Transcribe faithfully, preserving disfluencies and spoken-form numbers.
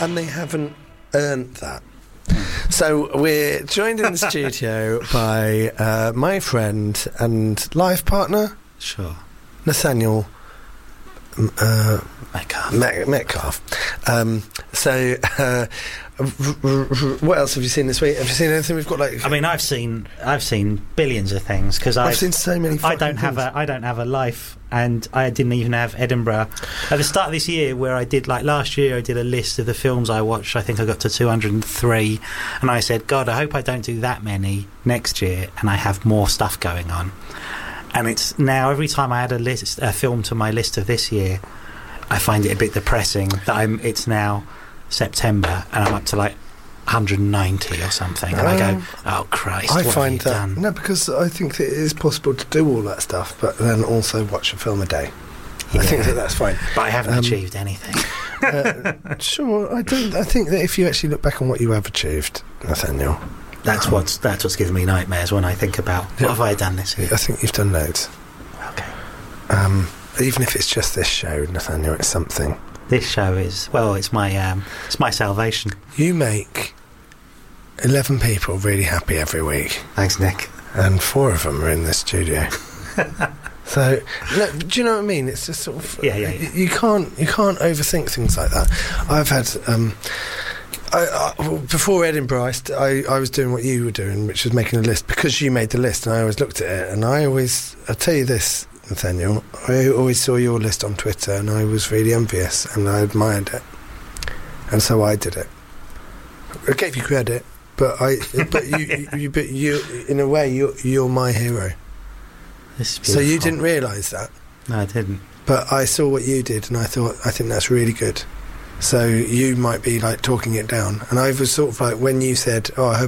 and they haven't earned that. So we're joined in the studio by uh, my friend and life partner, Sure. Nathaniel uh, Metcalf. Met- Metcalf. Um, so, uh, what else have you seen this week? Have you seen anything? We've got like. I mean, I've seen I've seen billions of things because I've I've seen so many. I don't fucking have things. a I don't have a life, and I didn't even have Edinburgh at the start of this year. Where I did like last year, I did a list of the films I watched. I think I got to two hundred and three, and I said, God, I hope I don't do that many next year, and I have more stuff going on. And it's now every time I add a list a film to my list of this year, I find it a bit depressing that I'm. It's now September, and I'm up to like one hundred ninety or something, and Um, I go, oh Christ, I what find have you that done? no, because I think that it is possible to do all that stuff, but then also watch a film a day. I Yeah. think that that's fine. But I haven't Um, achieved anything. uh, sure, I don't. I think that if you actually look back on what you have achieved, Nathaniel, That's um, what's that's what's giving me nightmares when I think about what Yeah. have I done this year. I think you've done loads. Okay, Um, even if it's just this show, Nathaniel, it's something. this show is well, it's my um, it's my salvation. You make eleven people really happy every week, Thanks, Nick. and four of them are in the studio. So, no, do you know what I mean? It's just sort of Yeah, yeah, yeah. You, you can't you can't overthink things like that. I've had um, I, I, well, before Edinburgh, I, st- I I was doing what you were doing, which was making a list because you made the list, and I always looked at it, and I always I'll tell you this, Nathaniel, I always saw your list on Twitter, and I was really envious, and I admired it, and so I did it. I gave you credit, but I but you, you, you but you in a way you're you're my hero. This is So you beautiful. didn't realise that. No, I didn't. But I saw what you did, and I thought, I think that's really good. So you might be like talking it down, and I was sort of like when you said, "Oh, I hope